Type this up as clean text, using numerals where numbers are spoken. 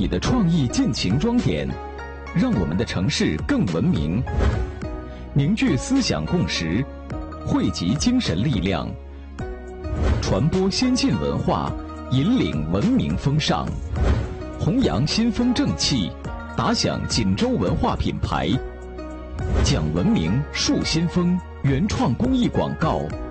你的创意尽情装点，让我们的城市更文明。凝聚思想共识，汇集精神力量，传播先进文化，引领文明风尚，弘扬新风正气，打响锦州文化品牌。讲文明，树新风原创公益广告